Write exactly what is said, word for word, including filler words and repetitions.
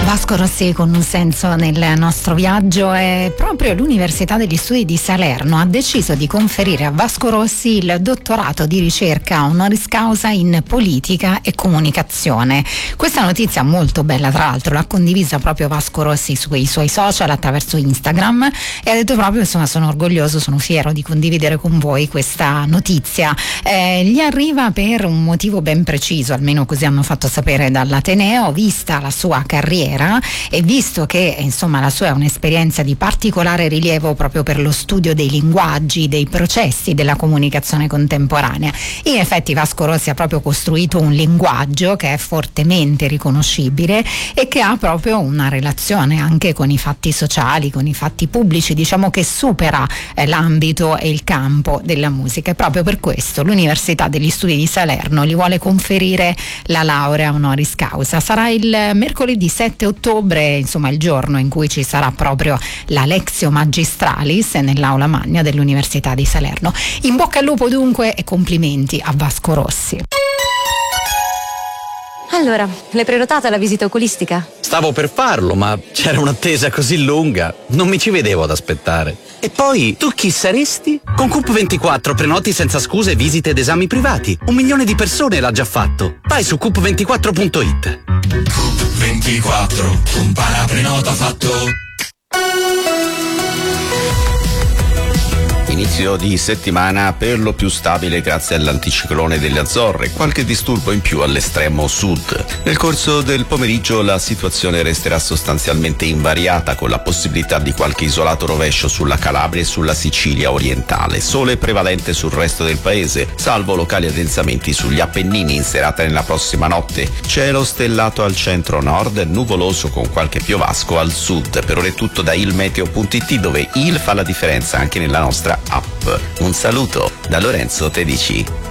Vasco Rossi con un senso nel nostro viaggio. E proprio l'Università degli Studi di Salerno ha deciso di conferire a Vasco Rossi il dottorato di ricerca honoris causa in politica e comunicazione. Questa notizia molto bella, tra l'altro l'ha condivisa proprio Vasco Rossi sui suoi social attraverso Instagram e ha detto proprio, insomma, sono orgoglioso, sono fiero di condividere con voi questa notizia. Eh, gli arriva per un motivo ben preciso, almeno così hanno fatto sapere dall'Ateneo, vista la sua carriera e visto che insomma la sua è un'esperienza di particolare rilievo proprio per lo studio dei linguaggi, dei processi della comunicazione contemporanea. In effetti Vasco Rossi ha proprio costruito un linguaggio che è fortemente riconoscibile e che ha proprio una relazione anche con i fatti sociali, con i fatti pubblici, diciamo che supera eh, l'ambito e il campo della musica, e proprio per questo l'Università degli Studi di Salerno gli vuole conferire la laurea honoris causa. Sarà il mercoledì sette ottobre, insomma il giorno in cui ci sarà proprio la Lectio Magistralis nell'aula magna dell'Università di Salerno. In bocca al lupo dunque e complimenti a Vasco Rossi. Allora, l'hai prenotata la visita oculistica? Stavo per farlo, ma c'era un'attesa così lunga, non mi ci vedevo ad aspettare. E poi, tu chi saresti? Con Coop ventiquattro prenoti senza scuse visite ed esami privati. Un milione di persone l'ha già fatto. Vai su coop ventiquattro punto it. Coop ventiquattro, un paraprenota fatto. Inizio di settimana per lo più stabile grazie all'anticiclone delle Azzorre, qualche disturbo in più all'estremo sud. Nel corso del pomeriggio la situazione resterà sostanzialmente invariata con la possibilità di qualche isolato rovescio sulla Calabria e sulla Sicilia orientale, sole prevalente sul resto del paese, salvo locali addensamenti sugli Appennini in serata nella prossima notte. Cielo stellato al centro-nord, nuvoloso con qualche piovasco al sud. Per ora è tutto da ilmeteo punto it, dove il fa la differenza anche nella nostra app. Un saluto da Lorenzo Tedici.